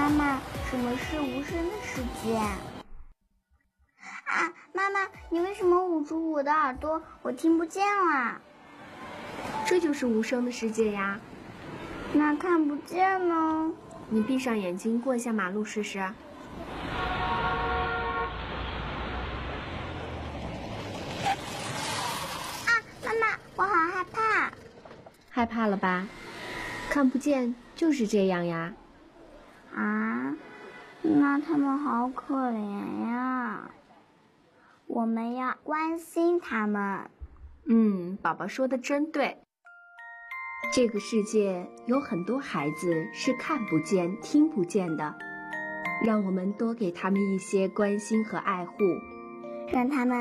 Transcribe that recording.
妈妈，什么是无声的世界？妈妈，你为什么捂住我的耳朵？我听不见啦。 这就是无声的世界呀。 那看不见呢？ 你闭上眼睛过一下马路试试。 妈妈，我好害怕。 害怕了吧？看不见就是这样呀。 那他们好可怜呀。我们要关心他们。 宝宝说的真对。这个世界有很多孩子是看不见、听不见的，让我们多给他们一些关心和爱护， 让他们